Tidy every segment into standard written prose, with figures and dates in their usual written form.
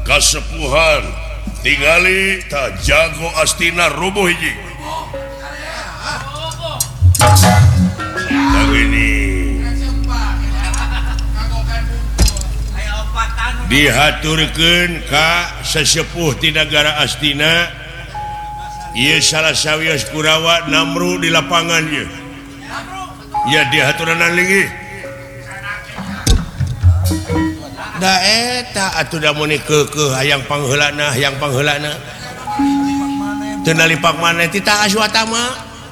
kasepuhan tingali tak jago Astina rubuh hiji ini dihaturkeun ka sesepuh ti negara Astina ieu salah sawios Kurawa Namru di lapangan ieu ya dihaturanan linggih da eta atuh da mun keukeuh hayang pangheulana teu nalipak maneh ti Tang Aswatama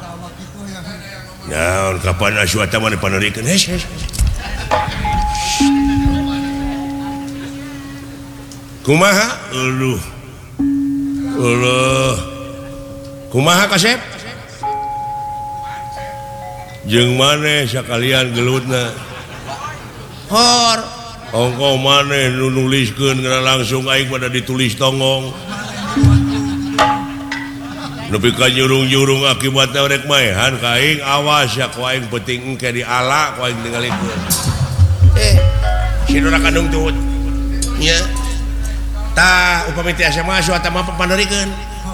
naon kapan Aswatama dipaneurikeun kumaha kumaha Kasep jeung maneh sakalian gelutna hor ongko maneh nu nuliskeun langsung aing pada ditulis tongong nepi ka jurung-jurung akibatna rek maehan ka aing awas ya ku aing penting engke diala ku aing tinggalikeun si Dora kandung tut nya tah upami teh SMA Aswatama paneurikeun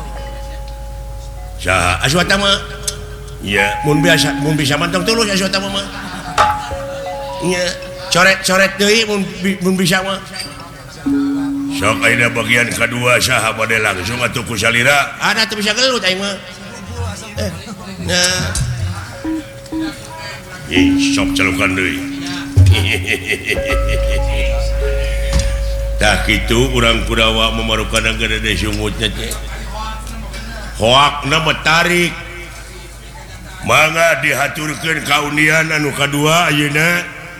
saha Aswatama ya mun bisa mantong tulus Aswatama mah nya coret-coret deui mun bisa mah sok ayeuna bagian kadua saha bade langsung atuh ku salira ada teu bisa gelut aing mah nah sok celukan deui tah kitu urang Kurawa mamarukan gede sungutnya teh hoakna metarik mangga dihaturkeun kaunian anu kadua ayeuna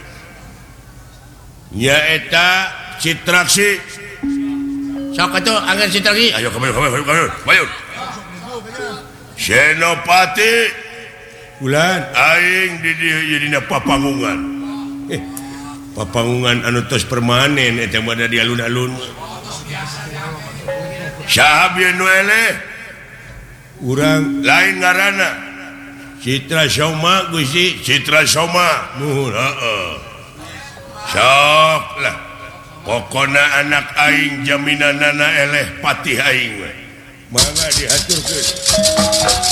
nyaeta Citraksi sok atuh angger Citraksi ayo kamayun Senopati ulan aing di dieu dina papangungan papangungan anu tos permanen eta mah di alun-alun saha bieu nu eleh urang lain ngaranna Citra Soma Gusti Citra Soma nuhun heeh sok lah pokona anak aing jaminanana eleh patih aing mangga dihaturkeun